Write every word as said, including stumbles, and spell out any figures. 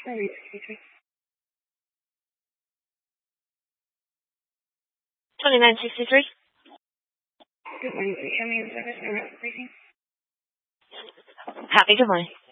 twenty-nine sixty-three. twenty-nine sixty-three. Good morning. Can you show me the service and route, please? Happy good morning.